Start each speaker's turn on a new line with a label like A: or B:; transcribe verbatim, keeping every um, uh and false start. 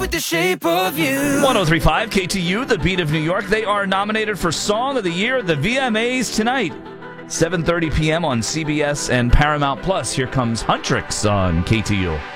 A: with the shape of you.
B: one oh three point five K T U, the beat of New York. They are nominated for Song of the Year at the V M As tonight. seven thirty p.m. on C B S and Paramount Plus. Here comes Huntrix on K T U.